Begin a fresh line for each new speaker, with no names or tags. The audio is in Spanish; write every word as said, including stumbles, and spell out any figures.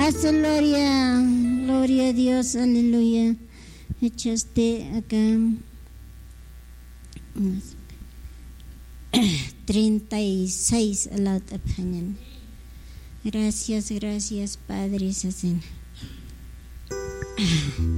Hasta gloria, gloria a Dios, aleluya. Echaste acá treinta y seis a la otra página. Gracias, gracias, Padre.